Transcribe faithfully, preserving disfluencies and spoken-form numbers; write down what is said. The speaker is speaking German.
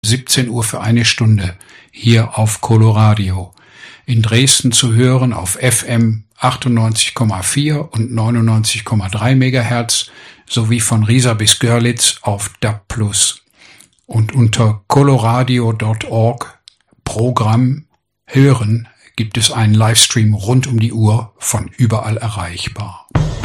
siebzehn Uhr für eine Stunde hier auf Coloradio. In Dresden zu hören auf F M achtundneunzig Komma vier und neunundneunzig Komma drei Megahertz sowie von Riesa bis Görlitz auf D A B plus. Und unter coloradio Punkt org Programm hören gibt es einen Livestream rund um die Uhr von überall erreichbar.